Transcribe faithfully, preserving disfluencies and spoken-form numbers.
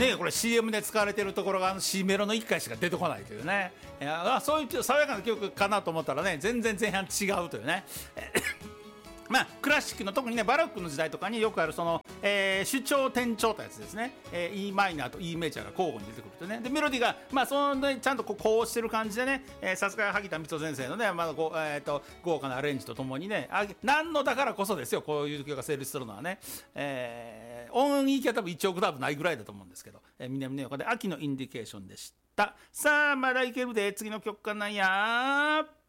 ね、これ シーエム で使われてるところがあの C メロのいっかいしか出てこないというね、いやそういう爽やかな曲かなと思ったらね、全然前半違うというねまあ、クラシックの特にねバロックの時代とかによくあるその、えー、主調転調というやつですね、えー、E マイナーと E メジャーが交互に出てくるとね、でメロディーが、まあ、その、ね、ちゃんとこうこうしてる感じでね、えー、さすが萩田光夫先生のね、まあこうえー、と豪華なアレンジとともにね、あなんのだからこそですよ、こういう曲が成立するのはね、えー、音域は多分いちオクターブないぐらいだと思うんですけど、えー、南の横で秋のインディケーションでした。さあまだいけるで、次の曲かなんや。